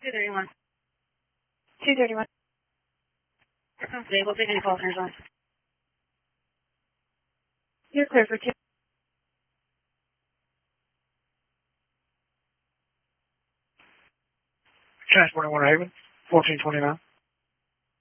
231. 231. Today, we'll take any calls on. You're clear for 2. Transporting Winter Haven, 1429.